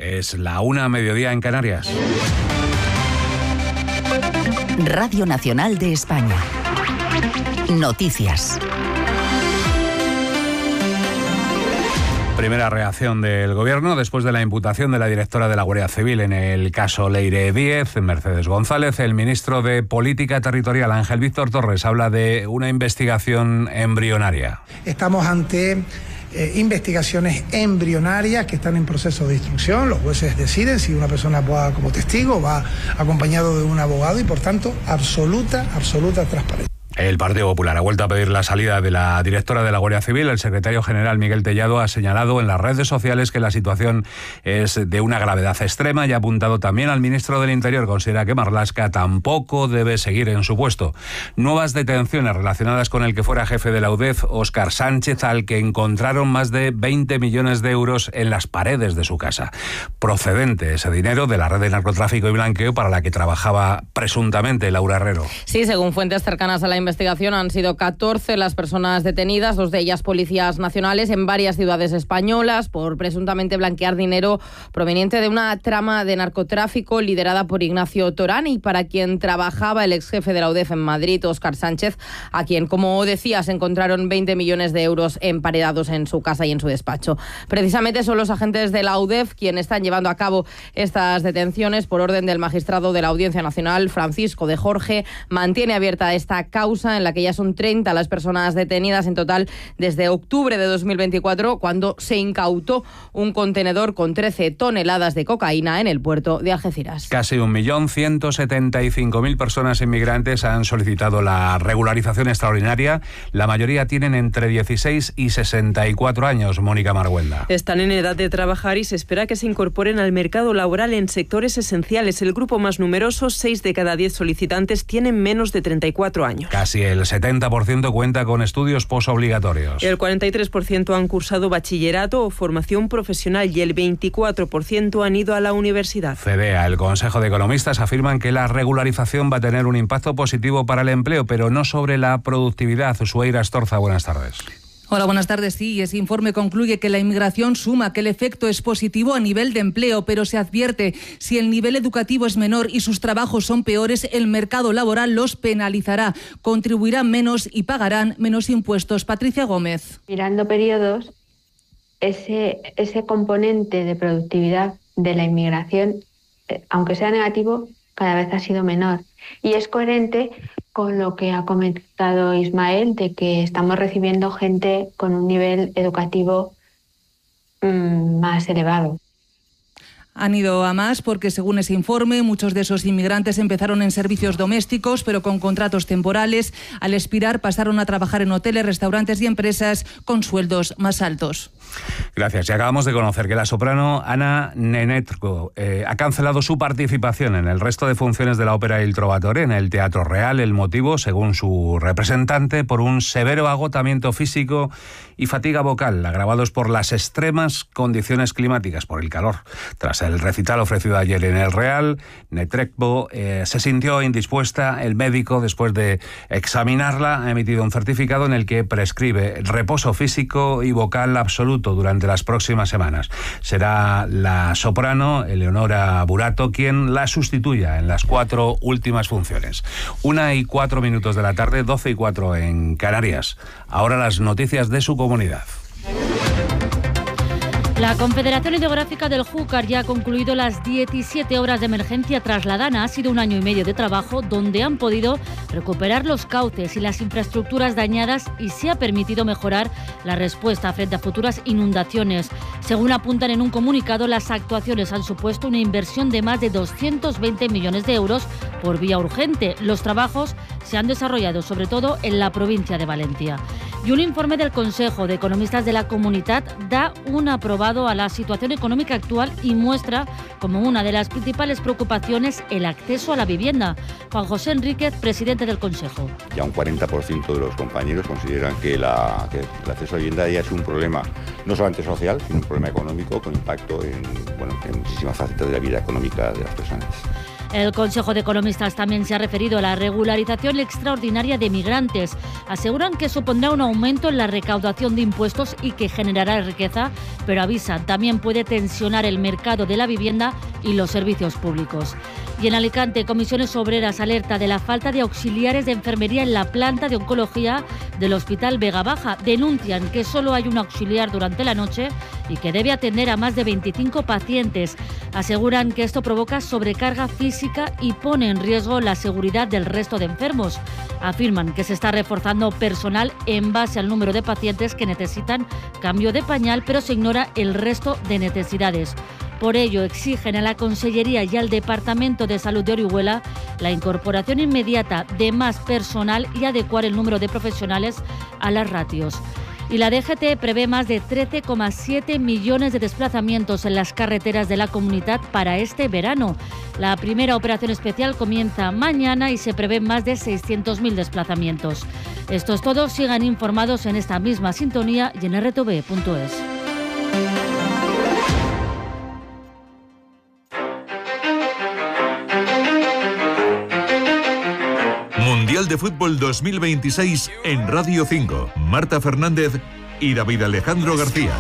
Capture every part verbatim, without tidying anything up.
Es la una, mediodía en Canarias. Radio Nacional de España. Noticias. Primera reacción del Gobierno después de la imputación de la directora de la Guardia Civil en el caso Leire Díez, Mercedes González. El ministro de Política Territorial, Ángel Víctor Torres, habla de una investigación embrionaria. Estamos ante eh, investigaciones embrionarias que están en proceso de instrucción. Los jueces deciden si una persona va como testigo, va acompañado de un abogado y, por tanto, absoluta, absoluta transparencia. El Partido Popular ha vuelto a pedir la salida de la directora de la Guardia Civil. El secretario general Miguel Tellado ha señalado en las redes sociales que la situación es de una gravedad extrema y ha apuntado también al ministro del Interior. Considera que Marlaska tampoco debe seguir en su puesto. Nuevas detenciones relacionadas con el que fuera jefe de la U D E F, Óscar Sánchez, al que encontraron más de veinte millones de euros en las paredes de su casa. Procedente ese dinero de la red de narcotráfico y blanqueo para la que trabajaba presuntamente Laura Herrero. Sí, según fuentes cercanas a la investigación, han sido catorce las personas detenidas, dos de ellas policías nacionales, en varias ciudades españolas por presuntamente blanquear dinero proveniente de una trama de narcotráfico liderada por Ignacio Torán y para quien trabajaba el ex jefe de la U D E F en Madrid, Óscar Sánchez, a quien, como decía, se encontraron veinte millones de euros emparedados en su casa y en su despacho. Precisamente son los agentes de la U D E F quienes están llevando a cabo estas detenciones por orden del magistrado de la Audiencia Nacional, Francisco de Jorge. Mantiene abierta esta causa en la que ya son treinta las personas detenidas en total desde octubre de dos mil veinticuatro, cuando se incautó un contenedor con trece toneladas de cocaína en el puerto de Algeciras. Casi un millón ciento setenta y cinco mil personas inmigrantes han solicitado la regularización extraordinaria. La mayoría tienen entre dieciséis y sesenta y cuatro años. Mónica Marguenda. Están en edad de trabajar y se espera que se incorporen al mercado laboral en sectores esenciales. El grupo más numeroso, seis de cada diez solicitantes, tienen menos de treinta y cuatro años. Casi el setenta por ciento cuenta con estudios posobligatorios. El cuarenta y tres por ciento han cursado bachillerato o formación profesional y el veinticuatro por ciento han ido a la universidad. FEDEA, el Consejo de Economistas, afirman que la regularización va a tener un impacto positivo para el empleo, pero no sobre la productividad. Usueira Astorza, buenas tardes. Hola, buenas tardes. Sí, ese informe concluye que la inmigración suma, que el efecto es positivo a nivel de empleo, pero se advierte, si el nivel educativo es menor y sus trabajos son peores, el mercado laboral los penalizará, contribuirán menos y pagarán menos impuestos. Patricia Gómez. Mirando periodos, ese, ese componente de productividad de la inmigración, aunque sea negativo, cada vez ha sido menor. Y es coherente con lo que ha comentado Ismael, de que estamos recibiendo gente con un nivel educativo mmm, más elevado. Han ido a más porque, según ese informe, muchos de esos inmigrantes empezaron en servicios domésticos, pero con contratos temporales. Al expirar, pasaron a trabajar en hoteles, restaurantes y empresas con sueldos más altos. Gracias. Y acabamos de conocer que la soprano Ana Nenetko eh, ha cancelado su participación en el resto de funciones de la ópera Il Trovatore en el Teatro Real. El motivo, según su representante, por un severo agotamiento físico y fatiga vocal, agravados por las extremas condiciones climáticas, por el calor. Tras el recital ofrecido ayer en el Real, Netrebko eh, se sintió indispuesta. El médico, después de examinarla, ha emitido un certificado en el que prescribe reposo físico y vocal absoluto durante las próximas semanas. Será la soprano Eleonora Burato quien la sustituya en las cuatro últimas funciones. Una y cuatro minutos de la tarde, doce y cuatro en Canarias. Ahora las noticias de su comunidad. La Confederación Hidrográfica del Júcar ya ha concluido las diecisiete horas de emergencia tras la Dana. Ha sido un año y medio de trabajo donde han podido recuperar los cauces y las infraestructuras dañadas y se ha permitido mejorar la respuesta frente a futuras inundaciones. Según apuntan en un comunicado, las actuaciones han supuesto una inversión de más de doscientos veinte millones de euros por vía urgente. Los trabajos se han desarrollado sobre todo en la provincia de Valencia. Y un informe del Consejo de Economistas de la Comunitat da un aprobado a la situación económica actual y muestra como una de las principales preocupaciones el acceso a la vivienda. Juan José Enríquez, presidente del Consejo. Ya un cuarenta por ciento de los compañeros consideran que, la, que el acceso a la vivienda ya es un problema no solamente social, sino un problema económico con impacto en, bueno, en muchísimas facetas de la vida económica de las personas. El Consejo de Economistas también se ha referido a la regularización extraordinaria de migrantes. Aseguran que supondrá un aumento en la recaudación de impuestos y que generará riqueza, pero avisan, también puede tensionar el mercado de la vivienda y los servicios públicos. Y en Alicante, Comisiones Obreras alerta de la falta de auxiliares de enfermería en la planta de oncología del Hospital Vega Baja. Denuncian que solo hay un auxiliar durante la noche y que debe atender a más de veinticinco pacientes. Aseguran que esto provoca sobrecarga física y pone en riesgo la seguridad del resto de enfermos. Afirman que se está reforzando personal en base al número de pacientes que necesitan cambio de pañal, pero se ignora el resto de necesidades. Por ello, exigen a la Consellería y al Departamento de Salud de Orihuela la incorporación inmediata de más personal y adecuar el número de profesionales a las ratios. Y la D G T prevé más de trece coma siete millones de desplazamientos en las carreteras de la comunidad para este verano. La primera operación especial comienza mañana y se prevén más de seiscientos mil desplazamientos. Esto es todo. Sigan informados en esta misma sintonía y en r t v punto es. Mundial de Fútbol dos mil veintiséis en Radio cinco. Marta Fernández y David Alejandro García.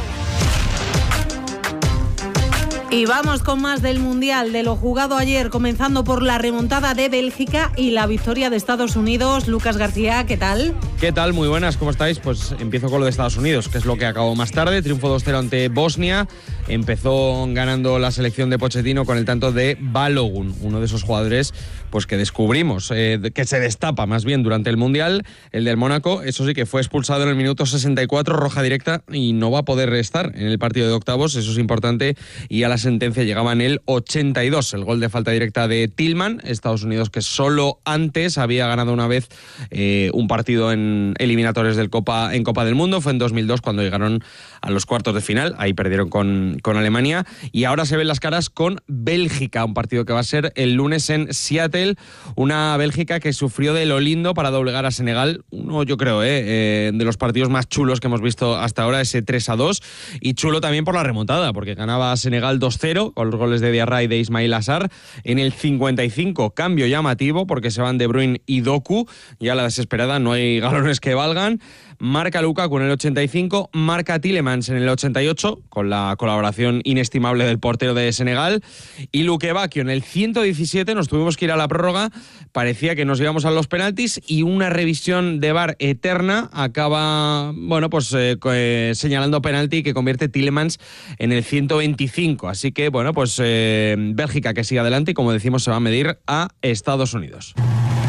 Y vamos con más del Mundial, de lo jugado ayer, comenzando por la remontada de Bélgica y la victoria de Estados Unidos. Lucas García, ¿qué tal? ¿Qué tal? Muy buenas, ¿cómo estáis? Pues empiezo con lo de Estados Unidos, que es lo que acabó más tarde. Triunfo dos cero ante Bosnia. Empezó ganando la selección de Pochettino con el tanto de Balogun, uno de esos jugadores pues que descubrimos, eh, que se destapa más bien durante el Mundial. El del Mónaco, eso sí que fue expulsado en el minuto sesenta y cuatro, roja directa, y no va a poder estar en el partido de octavos, eso es importante, y a la sentencia llegaba en el ochenta y dos, el gol de falta directa de Tillman. Estados Unidos, que solo antes había ganado una vez eh, un partido en eliminatorios del Copa, en Copa del Mundo, fue en dos mil dos cuando llegaron a los cuartos de final, ahí perdieron con, con Alemania, y ahora se ven las caras con Bélgica, un partido que va a ser el lunes en Seattle, una Bélgica que sufrió de lo lindo para doblegar a Senegal, uno yo creo eh, eh, de los partidos más chulos que hemos visto hasta ahora, ese tres a dos, y chulo también por la remontada, porque ganaba a Senegal dos cero, con los goles de Diarra y de Ismail Assar. En el cincuenta y cinco, cambio llamativo, porque se van De Bruyne y Doku, ya la desesperada, no hay galones que valgan. Marca Lukaku en el ochenta y cinco, marca Tielemans en el ochenta y ocho, con la colaboración inestimable del portero de Senegal, y Luque Bacchio en el ciento diecisiete, nos tuvimos que ir a la prórroga, parecía que nos íbamos a los penaltis, y una revisión de V A R eterna acaba, bueno, pues eh, eh, señalando penalti que convierte Tielemans en el ciento veinticinco, así que, bueno, pues eh, Bélgica que sigue adelante y, como decimos, se va a medir a Estados Unidos.